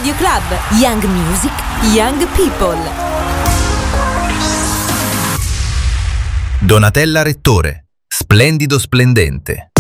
Radio Club. Young Music, Young People. Donatella Rettore, splendido splendente.